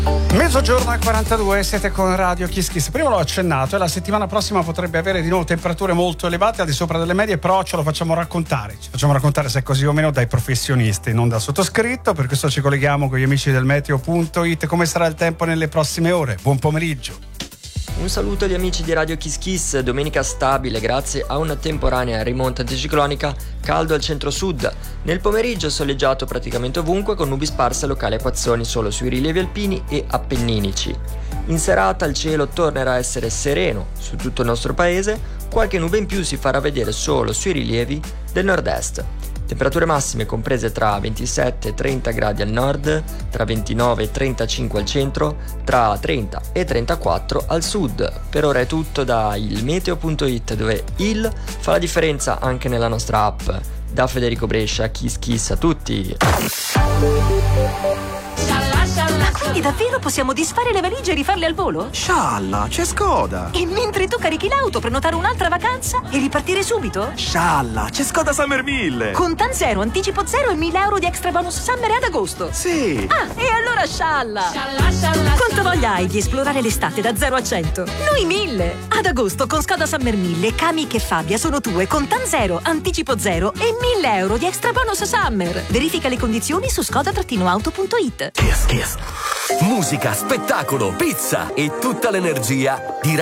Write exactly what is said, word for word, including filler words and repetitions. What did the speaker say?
Mezzogiorno e quarantadue, siete con Radio Kiss Kiss. Prima l'ho accennato e la settimana prossima potrebbe avere di nuovo temperature molto elevate al di sopra delle medie, però ce lo facciamo raccontare. Ci facciamo raccontare se è così o meno dai professionisti, non dal sottoscritto. Per questo ci colleghiamo con gli amici del meteo punto it. Come sarà il tempo nelle prossime ore? Buon pomeriggio. Un saluto agli amici di Radio Kiss Kiss. Domenica stabile grazie a una temporanea rimonta anticiclonica, caldo al centro-sud. Nel pomeriggio soleggiato praticamente ovunque, con nubi sparse e locali acquazzoni solo sui rilievi alpini e appenninici. In serata il cielo tornerà a essere sereno su tutto il nostro paese, qualche nube in più si farà vedere solo sui rilievi del nord-est. Temperature massime comprese tra ventisette e trenta gradi al nord, tra ventinove e trentacinque al centro, tra trenta e trentaquattro al sud. Per ora è tutto da il meteo punto it, dove il fa la differenza anche nella nostra app. Da Federico Brescia, Kiss Kiss a tutti! Quindi davvero possiamo disfare le valigie e rifarle al volo? Scialla, c'è Skoda! E mentre tu carichi l'auto, prenotare un'altra vacanza e ripartire subito? Scialla, c'è Skoda Summerville! Contan zero, anticipo zero e mille euro di extra bonus summer ad agosto. Sì! Ah, e allora scialla! Scialla, scialla! Quanto voglia hai di esplorare l'estate da zero a cento? Noi mille! Ad agosto con Skoda Summer mille, Kami e Fabia sono tue, Contan zero, anticipo zero e mille euro di extra bonus summer. Verifica le condizioni su skoda auto punto it. Kiss Kiss. Musica, spettacolo, pizza e tutta l'energia di